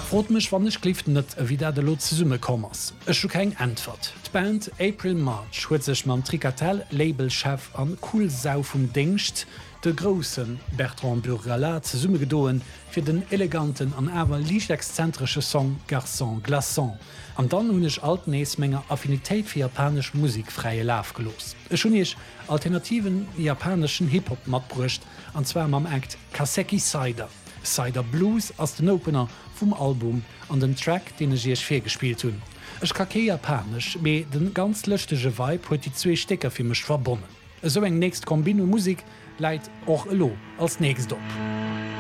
Frot mech wann ich kliften net wie der de Lo ze Summe kommers. Ech scho kein Antwort. D'Band April March huet sech mam Tricatel Labelchef an Cool Sau vum Dingcht, de grossen Bertrand Burgalat ze Summe gedoen fir den eleganten an awer lich exzentrische Song Garçon Glaçon. An dann hunnech altneesmenger Affinitéit fir japanisch Musik freie Laf gelos. Ech hun ich alternativen japanischen Hip-Hop mat brucht, anzwer mam Act Kaseki Cider. Cider Blues as den Opener vum Album an den Track, den ich jech fir gespielt hunn. Ech kake japanisch, méi den ganz löschtege Weib huet die zwee Stecker fir mech verbonnen. So eng nächst Kombino Musik leit och elo als nächst op.